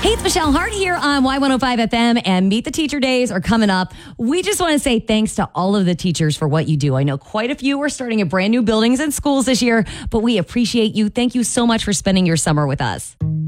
Hey, it's Michelle Hart here on Y105 FM, and Meet the Teacher Days are coming up. We just want to say thanks to all of the teachers for what you do. I know quite a few are starting at brand new buildings and schools this year, but we appreciate you. Thank you so much for spending your summer with us.